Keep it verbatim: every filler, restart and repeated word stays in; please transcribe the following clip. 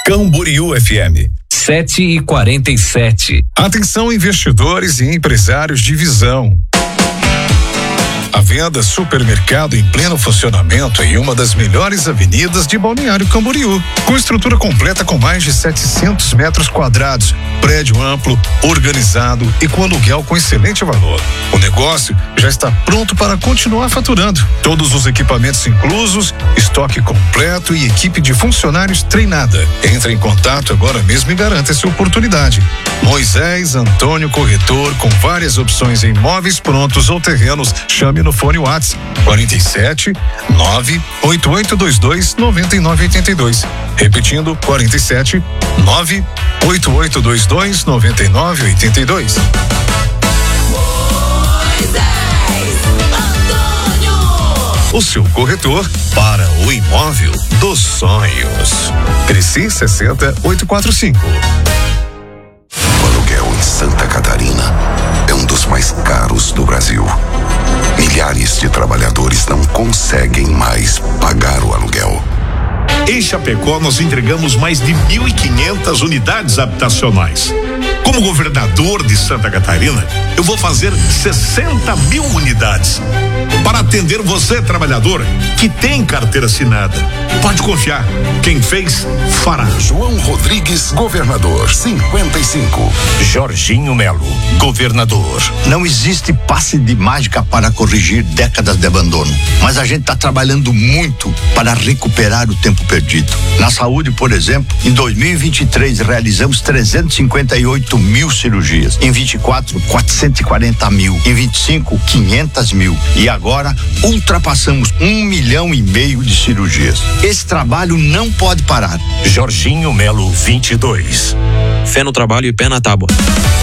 Camboriú F M. Sete e quarenta e sete. Atenção, investidores e empresários de visão. A Venda Supermercado em pleno funcionamento em uma das melhores avenidas de Balneário Camboriú, com estrutura completa com mais de setecentos metros quadrados, prédio amplo, organizado e com aluguel com excelente valor. O negócio já está pronto para continuar faturando. Todos os equipamentos inclusos, estoque completo e equipe de funcionários treinada. Entre em contato agora mesmo e garanta essa oportunidade. Moisés Antônio Corretor, com várias opções em imóveis prontos ou terrenos. Chame no fone WhatsApp quarenta e sete, nove oito oito dois dois, nove nove oito dois. Repetindo, quarenta e sete, nove oito oito dois dois, nove nove oito dois. O seu corretor para o imóvel dos sonhos. Cresci sessenta oito quatro cinco. O aluguel em Santa Catarina é um dos mais caros do Brasil. Milhares de trabalhadores não conseguem mais pagar o aluguel. Em Chapecó, nós entregamos mais de mil e quinhentas unidades habitacionais. Como governador de Santa Catarina, eu vou fazer sessenta mil unidades para atender você, trabalhador, que tem carteira assinada. Pode confiar, quem fez, fará. João Rodrigues, governador, cinquenta e cinco. Jorginho Melo, governador. Não existe passe de mágica para corrigir décadas de abandono, mas a gente está trabalhando muito para recuperar o tempo perdido. Na saúde, por exemplo, em dois mil e vinte e três realizamos trezentos e cinquenta e oito mil cirurgias. Em vinte e quatro, quatrocentos e quarenta mil. Em vinte e cinco, quinhentas mil. E agora ultrapassamos um milhão e meio de cirurgias. Esse trabalho não pode parar. Jorginho Melo, vinte e dois. Fé no trabalho e pé na tábua.